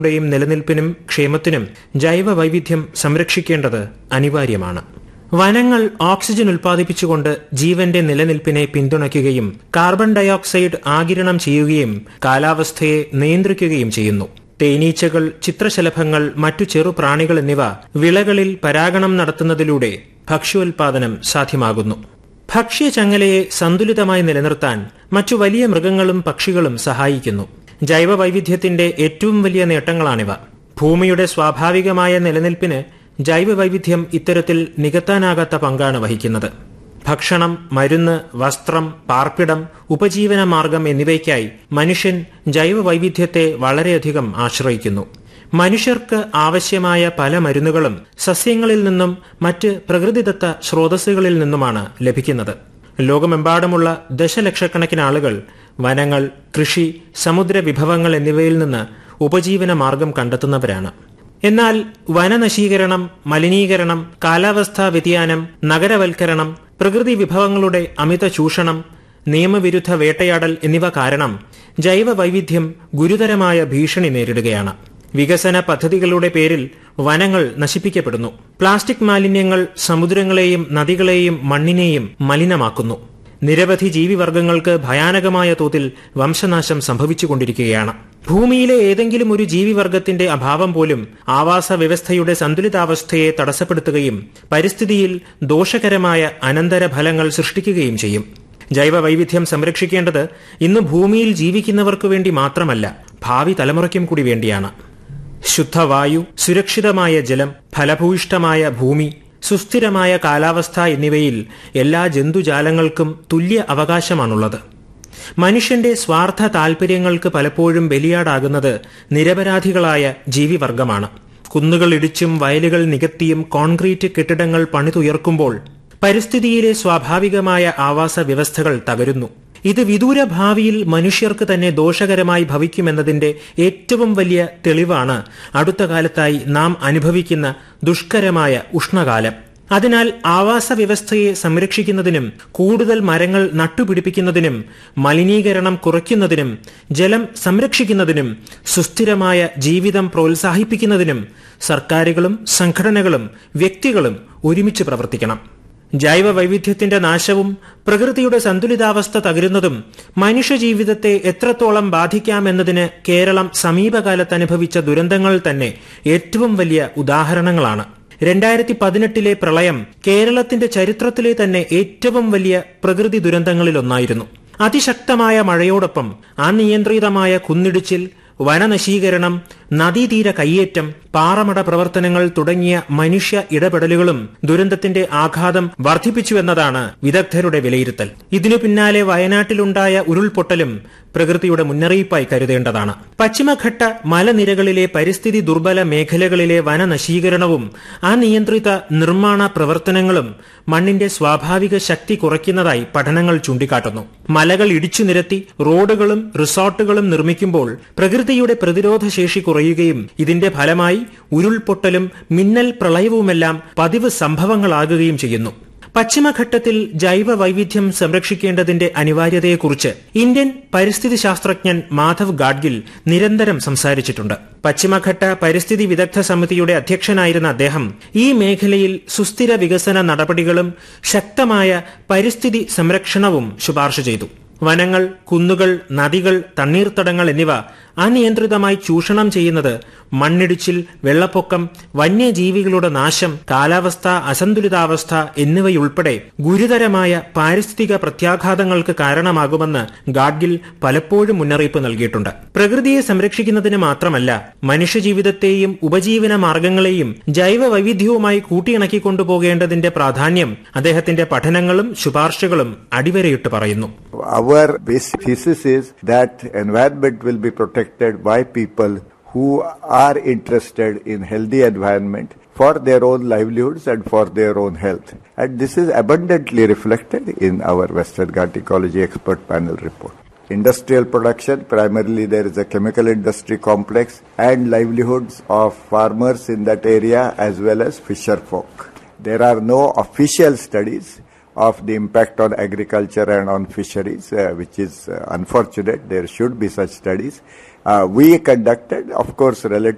യും നിലനിൽപ്പിനും ക്ഷേമത്തിനും ജൈവ വൈവിധ്യം സംരക്ഷിക്കേണ്ടത് അനിവാര്യമാണ്. വനങ്ങൾ ഓക്സിജൻ ഉൽപ്പാദിപ്പിച്ചുകൊണ്ട് ജീവന്റെ നിലനിൽപ്പിനെ പിന്തുണയ്ക്കുകയും കാർബൺ ഡയോക്സൈഡ് ആഗിരണം ചെയ്യുകയും കാലാവസ്ഥയെ നിയന്ത്രിക്കുകയും ചെയ്യുന്നു. തേനീച്ചകൾ, ചിത്രശലഭങ്ങൾ, മറ്റു ചെറുപ്രാണികൾ എന്നിവ വിളകളിൽ പരാഗണം നടത്തുന്നതിലൂടെ ഭക്ഷ്യോൽപാദനം സാധ്യമാകുന്നു. ഭക്ഷ്യചങ്ങലയെ സന്തുലിതമായി നിലനിർത്താൻ മറ്റു വലിയ മൃഗങ്ങളും പക്ഷികളും സഹായിക്കുന്നു. ജൈവ വൈവിധ്യത്തിന്റെ ഏറ്റവും വലിയ നേട്ടങ്ങളാണിവ. ഭൂമിയുടെ സ്വാഭാവികമായ നിലനിൽപ്പിന് ജൈവ വൈവിധ്യം ഇത്തരത്തിൽ നികത്താനാകാത്ത പങ്കാണ് വഹിക്കുന്നത്. ഭക്ഷണം, മരുന്ന്, വസ്ത്രം, പാർപ്പിടം, ഉപജീവന മാർഗം എന്നിവയ്ക്കായി മനുഷ്യൻ ജൈവ വൈവിധ്യത്തെ വളരെയധികം ആശ്രയിക്കുന്നു. മനുഷ്യർക്ക് ആവശ്യമായ പല മരുന്നുകളും സസ്യങ്ങളിൽ നിന്നും മറ്റ് പ്രകൃതിദത്ത സ്രോതസ്സുകളിൽ നിന്നുമാണ് ലഭിക്കുന്നത്. ലോകമെമ്പാടുമുള്ള ദശലക്ഷക്കണക്കിന് ആളുകൾ വനങ്ങൾ, കൃഷി, സമുദ്ര വിഭവങ്ങൾ എന്നിവയിൽ നിന്ന് ഉപജീവന മാർഗം കണ്ടെത്തുന്നവരാണ്. എന്നാൽ വനനശീകരണം, മലിനീകരണം, കാലാവസ്ഥാ വ്യതിയാനം, നഗരവൽക്കരണം, പ്രകൃതി വിഭവങ്ങളുടെ അമിത ചൂഷണം, നിയമവിരുദ്ധ വേട്ടയാടൽ എന്നിവ കാരണം ജൈവ വൈവിധ്യം ഗുരുതരമായ ഭീഷണി നേരിടുകയാണ്. വികസന പദ്ധതികളുടെ പേരിൽ വനങ്ങൾ നശിപ്പിക്കപ്പെടുന്നു. പ്ലാസ്റ്റിക് മാലിന്യങ്ങൾ സമുദ്രങ്ങളെയും നദികളെയും മണ്ണിനെയും മലിനമാക്കുന്നു. നിരവധി ജീവിവർഗങ്ങൾക്ക് ഭയാനകമായ തോതിൽ വംശനാശം സംഭവിച്ചുകൊണ്ടിരിക്കുകയാണ്. ഭൂമിയിലെ ഏതെങ്കിലും ഒരു ജീവിവർഗത്തിന്റെ അഭാവം പോലും ആവാസ വ്യവസ്ഥയുടെ സന്തുലിതാവസ്ഥയെ തടസ്സപ്പെടുത്തുകയും പരിസ്ഥിതിയിൽ ദോഷകരമായ അനന്തരഫലങ്ങൾ സൃഷ്ടിക്കുകയും ചെയ്യും. ജൈവ വൈവിധ്യം സംരക്ഷിക്കേണ്ടത് ഇന്ന് ഭൂമിയിൽ ജീവിക്കുന്നവർക്കു വേണ്ടി മാത്രമല്ല, ഭാവി തലമുറയ്ക്കും കൂടി വേണ്ടിയാണ്. ശുദ്ധവായു, സുരക്ഷിതമായ ജലം, ഫലഭൂയിഷ്ഠമായ ഭൂമി, സുസ്ഥിരമായ കാലാവസ്ഥ എന്നിവയിൽ എല്ലാ ജന്തുജാലങ്ങൾക്കും തുല്യ അവകാശമാണുള്ളത്. മനുഷ്യന്റെ സ്വാർത്ഥ താൽപര്യങ്ങൾക്ക് പലപ്പോഴും ബലിയാടാകുന്നത് നിരപരാധികളായ ജീവിവർഗമാണ്. കുന്നുകൾ ഇടിച്ചും വയലുകൾ നികത്തിയും കോൺക്രീറ്റ് കെട്ടിടങ്ങൾ പണിതുയർക്കുമ്പോൾ പരിസ്ഥിതിയിലെ സ്വാഭാവികമായ ആവാസ വ്യവസ്ഥകൾ തകരുന്നു. ഇത് വിദൂര ഭാവിയിൽ മനുഷ്യർക്ക് തന്നെ ദോഷകരമായി ഭവിക്കുമെന്നതിന്റെ ഏറ്റവും വലിയ തെളിവാണ് അടുത്ത കാലത്തായി നാം അനുഭവിക്കുന്ന ദുഷ്കരമായ ഉഷ്ണകാലം. അതിനാൽ ആവാസ വ്യവസ്ഥയെ സംരക്ഷിക്കുന്നതിനും കൂടുതൽ മരങ്ങൾ നട്ടുപിടിപ്പിക്കുന്നതിനും മലിനീകരണം കുറയ്ക്കുന്നതിനും ജലം സംരക്ഷിക്കുന്നതിനും സുസ്ഥിരമായ ജീവിതം പ്രോത്സാഹിപ്പിക്കുന്നതിനും സർക്കാരുകളും സംഘടനകളും വ്യക്തികളും ഒരുമിച്ച് പ്രവർത്തിക്കണം. ജൈവ വൈവിധ്യത്തിന്റെ നാശവും പ്രകൃതിയുടെ സന്തുലിതാവസ്ഥ തകരുന്നതും മനുഷ്യജീവിതത്തെ എത്രത്തോളം ബാധിക്കാമെന്നതിന് കേരളം സമീപകാലത്ത് അനുഭവിച്ച ദുരന്തങ്ങൾ തന്നെ ഏറ്റവും വലിയ ഉദാഹരണങ്ങളാണ്. 2018 പ്രളയം കേരളത്തിന്റെ ചരിത്രത്തിലെ തന്നെ ഏറ്റവും വലിയ പ്രകൃതി ദുരന്തങ്ങളിലൊന്നായിരുന്നു. അതിശക്തമായ മഴയോടൊപ്പം അനിയന്ത്രിതമായ കുന്നിടിച്ചിൽ, വനനശീകരണം, നദീതീര കയ്യേറ്റം, പാറമട പ്രവർത്തനങ്ങൾ തുടങ്ങിയ മനുഷ്യ ഇടപെടലുകളും ദുരന്തത്തിന്റെ ആഘാതം വർദ്ധിപ്പിച്ചുവെന്നതാണ് വിദഗ്ധരുടെ വിലയിരുത്തൽ. ഇതിനു പിന്നാലെ വയനാട്ടിലുണ്ടായ ഉരുൾപൊട്ടലും പ്രകൃതിയുടെ മുന്നറിയിപ്പായി കരുതേണ്ടതാണ്. പശ്ചിമഘട്ട മലനിരകളിലെ പരിസ്ഥിതി ദുർബല മേഖലകളിലെ വനനശീകരണവും അനിയന്ത്രിത നിർമ്മാണ പ്രവർത്തനങ്ങളും മണ്ണിന്റെ സ്വാഭാവിക ശക്തി കുറയ്ക്കുന്നതായി പഠനങ്ങൾ ചൂണ്ടിക്കാട്ടുന്നു. മലകൾ ഇടിച്ചു നിരത്തി റോഡുകളും റിസോർട്ടുകളും നിർമ്മിക്കുമ്പോൾ പ്രകൃതിയുടെ പ്രതിരോധ ശേഷി കുറയുകയും ഇതിന്റെ ഫലമായി ഉരുൾപൊട്ടലും മിന്നൽ പ്രളയവുമെല്ലാം പതിവ് സംഭവങ്ങളാകുകയും ചെയ്യുന്നു. പശ്ചിമഘട്ടത്തിൽ ജൈവ വൈവിധ്യം സംരക്ഷിക്കേണ്ടതിന്റെ അനിവാര്യതയെക്കുറിച്ച് ഇന്ത്യൻ പരിസ്ഥിതി ശാസ്ത്രജ്ഞൻ മാധവ് ഗാഡ്ഗിൽ നിരന്തരം സംസാരിച്ചിട്ടുണ്ട്. പശ്ചിമഘട്ട പരിസ്ഥിതി വിദഗ്ധ സമിതിയുടെ അധ്യക്ഷനായിരുന്ന അദ്ദേഹം ഈ മേഖലയിൽ സുസ്ഥിര വികസന നടപടികളും ശക്തമായ പരിസ്ഥിതി സംരക്ഷണവും ശുപാർശ ചെയ്തു. വനങ്ങൾ, കുന്നുകൾ, നദികൾ, തണ്ണീർത്തടങ്ങൾ എന്നിവ അനിയന്ത്രിതമായി ചൂഷണം ചെയ്യുന്നത് മണ്ണിടിച്ചിൽ, വെള്ളപ്പൊക്കം, വന്യജീവികളുടെ നാശം, കാലാവസ്ഥ അസന്തുലിതാവസ്ഥ എന്നിവയുൾപ്പെടെ ഗുരുതരമായ പാരിസ്ഥിതിക പ്രത്യാഘാതങ്ങൾക്ക് കാരണമാകുമെന്ന് ഗാഡ്ഗിൽ പലപ്പോഴും മുന്നറിയിപ്പ് നൽകിയിട്ടുണ്ട്. പ്രകൃതിയെ സംരക്ഷിക്കുന്നതിന് മാത്രമല്ല, മനുഷ്യജീവിതത്തെയും ഉപജീവന മാർഗങ്ങളെയും ജൈവ വൈവിധ്യവുമായി കൂട്ടിയിണക്കിക്കൊണ്ടുപോകേണ്ടതിന്റെ പ്രാധാന്യം അദ്ദേഹത്തിന്റെ പഠനങ്ങളും ശുപാർശകളും അടിവരയിട്ട് പറയുന്നു. Our basic thesis is that environment will be protected by people who are interested in healthy environment for their own livelihoods and for their own health. And this is abundantly reflected in our Western Ghat Ecology Expert Panel report. Industrial production, primarily there is a chemical industry complex and livelihoods of farmers in that area as well as fisher folk. There are no official studies of the impact on agriculture and on fisheries, which is unfortunate. There should be such studies. We conducted, of course, relatively